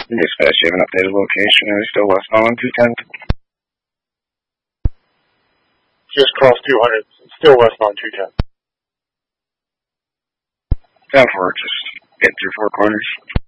Dispatch, you have an updated location. Are you still westbound 210? Just crossed 200. Still westbound 210. Down for it. Just get through Four Corners.